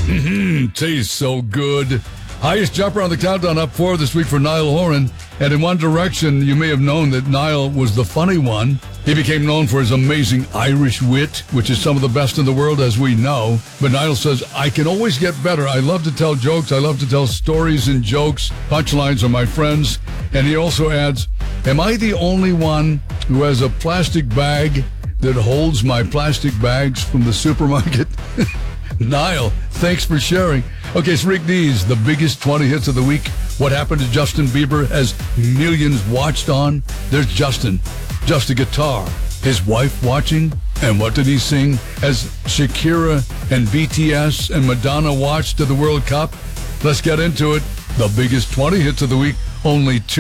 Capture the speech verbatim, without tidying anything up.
Mmm, tastes so good. Highest jumper on the countdown, up four this week for Niall Horan. And in One Direction, you may have known that Niall was the funny one. He became known for his amazing Irish wit, which is some of the best in the world, as we know. But Niall says, I can always get better. I love to tell jokes. I love to tell stories and jokes. Punchlines are my friends. And he also adds, am I the only one who has a plastic bag that holds my plastic bags from the supermarket? Niall, thanks for sharing. Okay, it's Rick Dees, the biggest twenty hits of the week. What happened to Justin Bieber has millions watched on. There's Justin, just a guitar. His wife watching. And what did he sing as Shakira and B T S and Madonna watched at the World Cup? Let's get into it. The biggest twenty hits of the week, only two.